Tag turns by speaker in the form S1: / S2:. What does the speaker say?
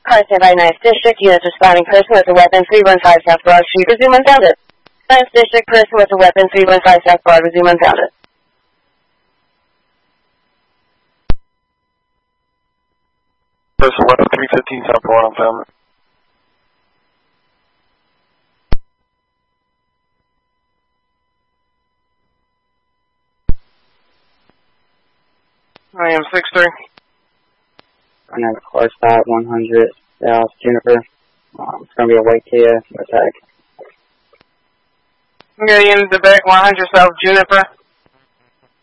S1: Carson by 9th District. Units responding. Person with a weapon 315 South Broad Street. Resume unfounded. 9th District. Person with a weapon 315 South Broad. Resume unfounded.
S2: Person weapon 315 South Broad unfounded. I am 6-3.
S3: I have a car stop 100 South Juniper. It's going to be a white Kia attack.
S2: Okay, in the back 100 South Juniper.